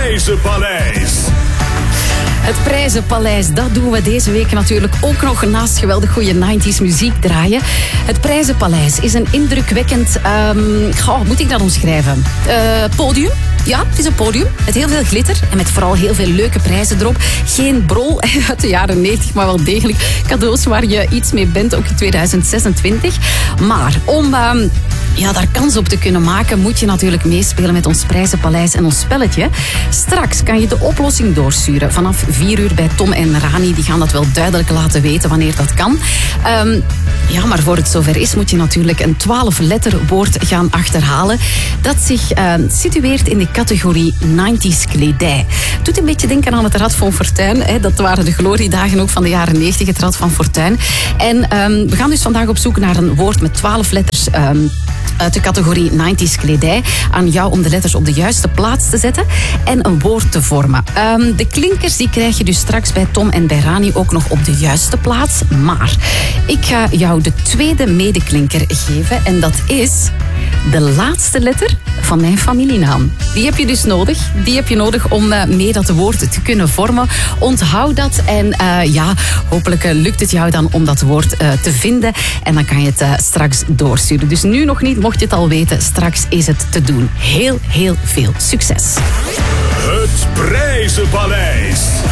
Prijzenpaleis. Het Prijzenpaleis, dat doen we deze week natuurlijk ook nog naast geweldig goede 90s muziek draaien. Het Prijzenpaleis is een indrukwekkend, hoe moet ik dat omschrijven? Podium. Ja, het is een podium met heel veel glitter en met vooral heel veel leuke prijzen erop. Geen brol uit de jaren 90, maar wel degelijk cadeaus waar je iets mee bent, ook in 2026. Maar om daar kans op te kunnen maken, moet je natuurlijk meespelen met ons Prijzenpaleis en ons spelletje. Straks kan je de oplossing doorsturen vanaf 4 uur bij Tom en Rani. Die gaan dat wel duidelijk laten weten wanneer dat kan. Maar voor het zover is, moet je natuurlijk een 12-letter woord gaan achterhalen dat zich situeert in de categorie 90s kledij. Doet een beetje denken aan het Rad van Fortuin. Hè. Dat waren de gloriedagen ook van de jaren 90, het Rad van Fortuin. En we gaan dus vandaag op zoek naar een woord met 12 letters uit de categorie 90s kledij. Aan jou om de letters op de juiste plaats te zetten en een woord te vormen. De klinkers die krijg je dus straks bij Tom en bij Rani ook nog op de juiste plaats. Maar ik ga jou de tweede medeklinker geven en dat is de laatste letter van mijn familienaam. Die heb je dus nodig. Die heb je nodig om mee dat woord te kunnen vormen. Onthoud dat en hopelijk lukt het jou dan om dat woord te vinden. En dan kan je het straks doorsturen. Dus nu nog niet, mocht je het al weten, straks is het te doen. Heel, heel veel succes. Het Prijzenpaleis.